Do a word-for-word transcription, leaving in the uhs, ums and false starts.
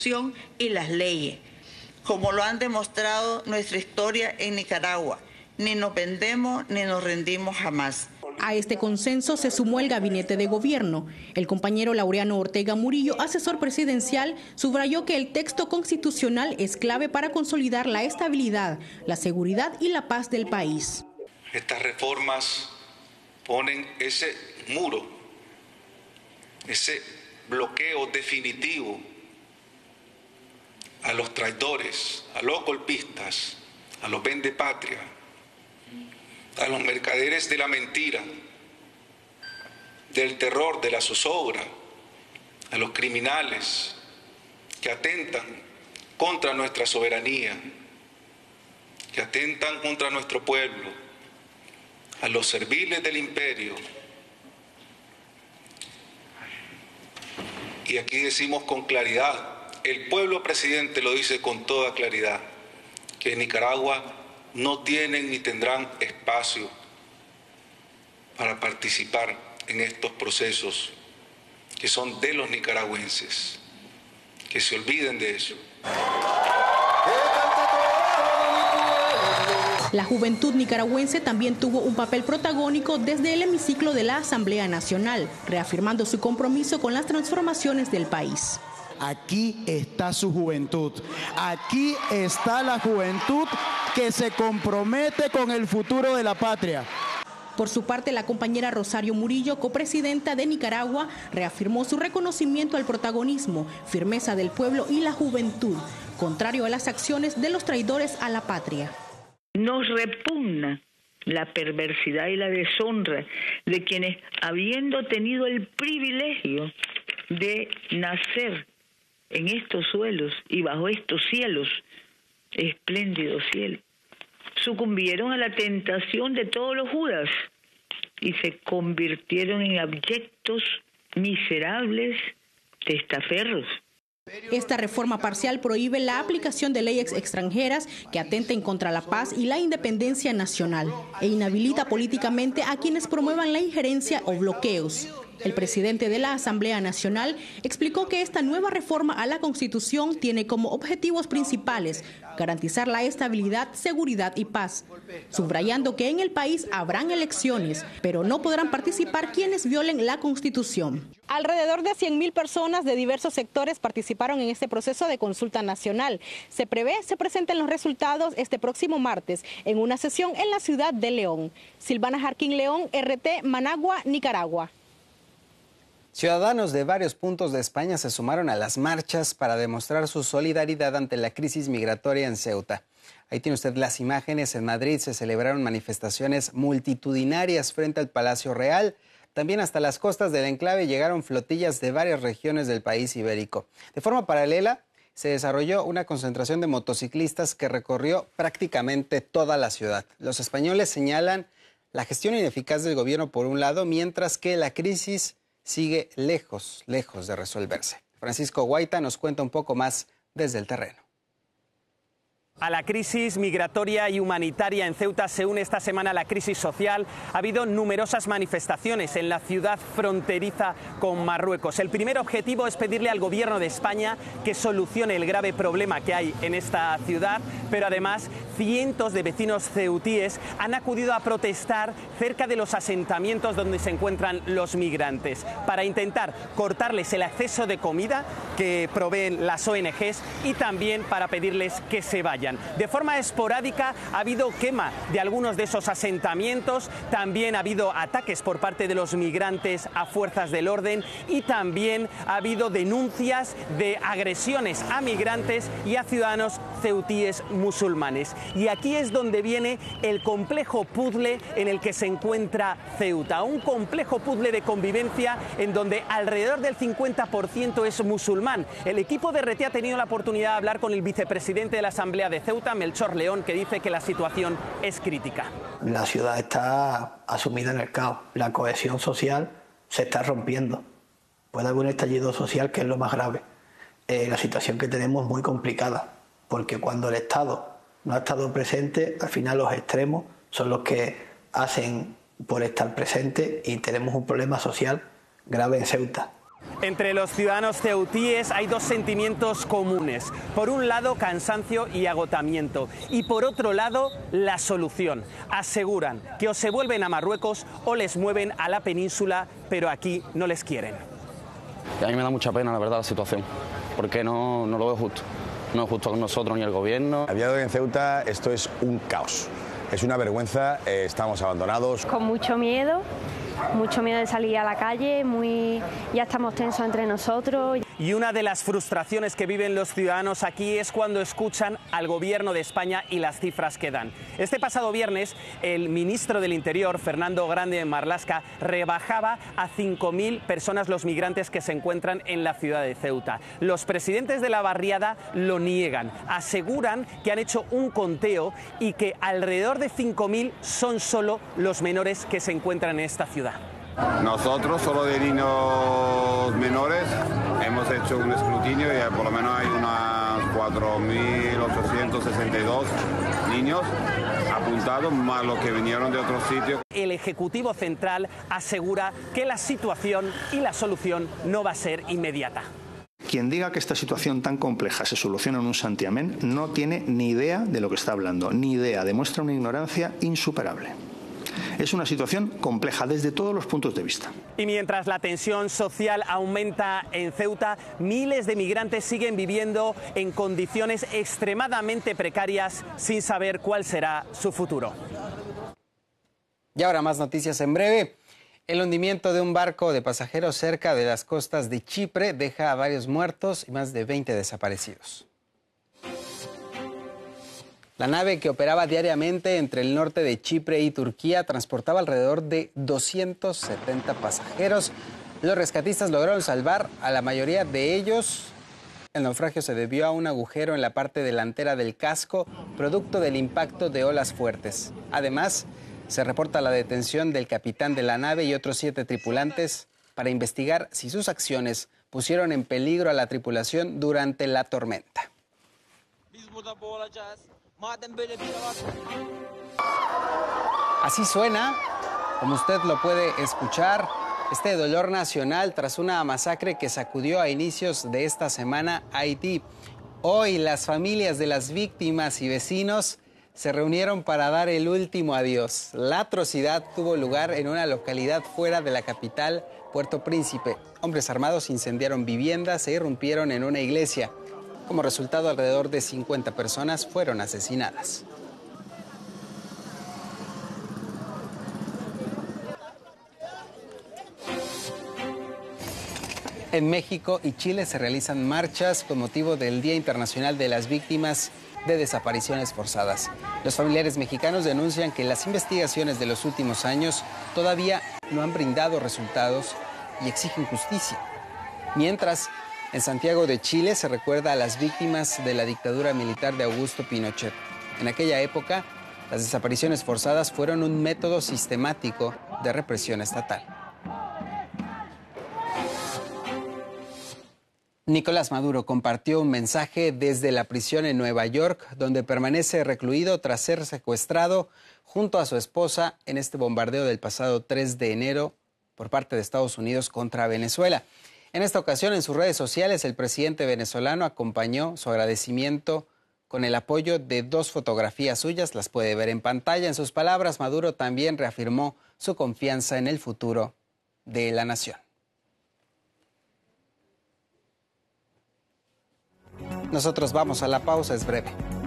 y las leyes, como lo han demostrado nuestra historia en Nicaragua. Ni nos vendemos ni nos rendimos jamás. A este consenso se sumó el gabinete de gobierno. El compañero Laureano Ortega Murillo, asesor presidencial, subrayó que el texto constitucional es clave para consolidar la estabilidad, la seguridad y la paz del país. Estas reformas ponen ese muro, ese bloqueo definitivo a los traidores, a los golpistas, a los vendepatria, a los mercaderes de la mentira, del terror, de la zozobra, a los criminales que atentan contra nuestra soberanía, que atentan contra nuestro pueblo, a los serviles del imperio. Y aquí decimos con claridad, el pueblo presidente lo dice con toda claridad, que en Nicaragua no tienen ni tendrán espacio para participar en estos procesos que son de los nicaragüenses, que se olviden de eso. La juventud nicaragüense también tuvo un papel protagónico desde el hemiciclo de la Asamblea Nacional, reafirmando su compromiso con las transformaciones del país. Aquí está su juventud, aquí está la juventud que se compromete con el futuro de la patria. Por su parte, la compañera Rosario Murillo, copresidenta de Nicaragua, reafirmó su reconocimiento al protagonismo, firmeza del pueblo y la juventud, contrario a las acciones de los traidores a la patria. Nos repugna la perversidad y la deshonra de quienes, habiendo tenido el privilegio de nacer en estos suelos y bajo estos cielos, espléndidos cielos, sucumbieron a la tentación de todos los Judas y se convirtieron en abyectos, miserables, testaferros. Esta reforma parcial prohíbe la aplicación de leyes extranjeras que atenten contra la paz y la independencia nacional e inhabilita políticamente a quienes promuevan la injerencia o bloqueos. El presidente de la Asamblea Nacional explicó que esta nueva reforma a la Constitución tiene como objetivos principales garantizar la estabilidad, seguridad y paz, subrayando que en el país habrán elecciones, pero no podrán participar quienes violen la Constitución. Alrededor de cien mil personas de diversos sectores participaron en este proceso de consulta nacional. Se prevé se presenten los resultados este próximo martes en una sesión en la ciudad de León. Silvana Jarquín León, R T, Managua, Nicaragua. Ciudadanos de varios puntos de España se sumaron a las marchas para demostrar su solidaridad ante la crisis migratoria en Ceuta. Ahí tiene usted las imágenes. En Madrid se celebraron manifestaciones multitudinarias frente al Palacio Real. También hasta las costas del enclave llegaron flotillas de varias regiones del país ibérico. De forma paralela, se desarrolló una concentración de motociclistas que recorrió prácticamente toda la ciudad. Los españoles señalan la gestión ineficaz del gobierno por un lado, mientras que la crisis sigue lejos, lejos de resolverse. Francisco Guaita nos cuenta un poco más desde el terreno. A la crisis migratoria y humanitaria en Ceuta se une esta semana la crisis social. Ha habido numerosas manifestaciones en la ciudad fronteriza con Marruecos. El primer objetivo es pedirle al gobierno de España que solucione el grave problema que hay en esta ciudad, pero además cientos de vecinos ceutíes han acudido a protestar cerca de los asentamientos donde se encuentran los migrantes para intentar cortarles el acceso de comida que proveen las O N Ges y también para pedirles que se vayan. De forma esporádica ha habido quema de algunos de esos asentamientos, también ha habido ataques por parte de los migrantes a fuerzas del orden y también ha habido denuncias de agresiones a migrantes y a ciudadanos ceutíes musulmanes. Y aquí es donde viene el complejo puzzle en el que se encuentra Ceuta, un complejo puzzle de convivencia en donde alrededor del cincuenta por ciento es musulmán. El equipo de R T ha tenido la oportunidad de hablar con el vicepresidente de la Asamblea de Ceuta, Melchor León, que dice que la situación es crítica. La ciudad está asumida en el caos, la cohesión social se está rompiendo. Puede haber un estallido social que es lo más grave. Eh, la situación que tenemos es muy complicada, porque cuando el Estado no ha estado presente, al final los extremos son los que hacen por estar presente y tenemos un problema social grave en Ceuta. Entre los ciudadanos ceutíes hay dos sentimientos comunes. Por un lado, cansancio y agotamiento. Y por otro lado, la solución. Aseguran que o se vuelven a Marruecos o les mueven a la península, pero aquí no les quieren. Y a mí me da mucha pena, la verdad, la situación, porque no, no lo veo justo. No es justo con nosotros ni el gobierno. A día de hoy en Ceuta esto es un caos. Es una vergüenza, eh, estamos abandonados. Con mucho miedo. Mucho miedo de salir a la calle, muy ya estamos tensos entre nosotros. Y una de las frustraciones que viven los ciudadanos aquí es cuando escuchan al gobierno de España y las cifras que dan. Este pasado viernes, el ministro del Interior, Fernando Grande Marlaska, rebajaba a cinco mil personas los migrantes que se encuentran en la ciudad de Ceuta. Los presidentes de la barriada lo niegan, aseguran que han hecho un conteo y que alrededor de cinco mil son solo los menores que se encuentran en esta ciudad. Nosotros, solo de niños menores, hemos hecho un escrutinio y por lo menos hay unas cuatro mil ochocientos sesenta y dos niños apuntados, más los que vinieron de otros sitios. El Ejecutivo Central asegura que la situación y la solución no va a ser inmediata. Quien diga que esta situación tan compleja se soluciona en un santiamén no tiene ni idea de lo que está hablando, ni idea, demuestra una ignorancia insuperable. Es una situación compleja desde todos los puntos de vista. Y mientras la tensión social aumenta en Ceuta, miles de migrantes siguen viviendo en condiciones extremadamente precarias sin saber cuál será su futuro. Y ahora más noticias en breve. El hundimiento de un barco de pasajeros cerca de las costas de Chipre deja a varios muertos y más de veinte desaparecidos. La nave, que operaba diariamente entre el norte de Chipre y Turquía, transportaba alrededor de doscientos setenta pasajeros. Los rescatistas lograron salvar a la mayoría de ellos. El naufragio se debió a un agujero en la parte delantera del casco, producto del impacto de olas fuertes. Además, se reporta la detención del capitán de la nave y otros siete tripulantes para investigar si sus acciones pusieron en peligro a la tripulación durante la tormenta. Así suena, como usted lo puede escuchar, este dolor nacional tras una masacre que sacudió a inicios de esta semana a Haití. Hoy las familias de las víctimas y vecinos se reunieron para dar el último adiós. La atrocidad tuvo lugar en una localidad fuera de la capital, Puerto Príncipe. Hombres armados incendiaron viviendas e irrumpieron en una iglesia. Como resultado, alrededor de cincuenta personas fueron asesinadas. En México y Chile se realizan marchas con motivo del Día Internacional de las Víctimas de Desapariciones Forzadas. Los familiares mexicanos denuncian que las investigaciones de los últimos años todavía no han brindado resultados y exigen justicia. Mientras, en Santiago de Chile se recuerda a las víctimas de la dictadura militar de Augusto Pinochet. En aquella época, las desapariciones forzadas fueron un método sistemático de represión estatal. Nicolás Maduro compartió un mensaje desde la prisión en Nueva York, donde permanece recluido tras ser secuestrado junto a su esposa en este bombardeo del pasado tres de enero por parte de Estados Unidos contra Venezuela. En esta ocasión, en sus redes sociales, el presidente venezolano acompañó su agradecimiento con el apoyo de dos fotografías suyas. Las puede ver en pantalla. En sus palabras, Maduro también reafirmó su confianza en el futuro de la nación. Nosotros vamos a la pausa, es breve.